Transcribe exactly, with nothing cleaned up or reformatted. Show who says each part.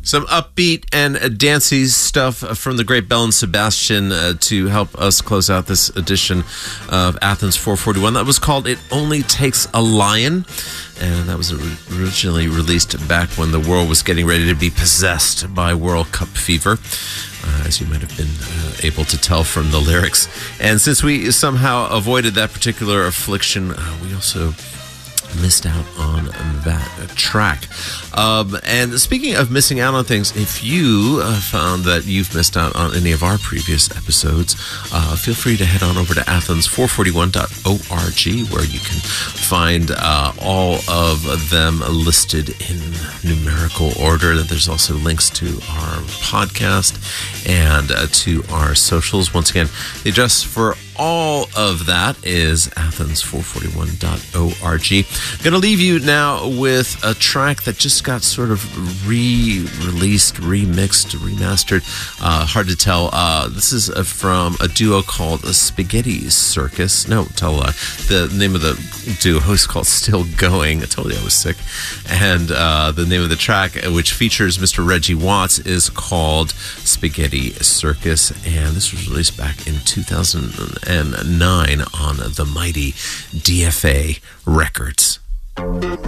Speaker 1: Some upbeat and uh, dancey stuff from the great Belle and Sebastian uh, to help us close out this edition of Athens four forty-one. That was called It Only Takes a Lion, and that was originally released back when the world was getting ready to be possessed by World Cup fever, uh, as you might have been uh, able to tell from the lyrics. And since we somehow avoided that particular affliction, uh, we also missed out on that track. Um, and speaking of missing out on things, if you uh, found that you've missed out on any of our previous episodes, uh, feel free to head on over to athens four forty-one dot org, where you can find uh, all of them listed in numerical order. There's also links to our podcast and uh, to our socials. Once again, the address for all of that is athens four forty-one dot org. I'm going to leave you now with a track that just got sort of re-released, remixed, remastered. Uh, hard to tell. Uh, this is uh, from a duo called Spaghetti Circus. No, tell a lie. The name of the duo is called Still Going. I told you I was sick. And uh, the name of the track, which features Mister Reggie Watts, is called Spaghetti Circus. And this was released back in two thousand nine on the mighty D F A Records.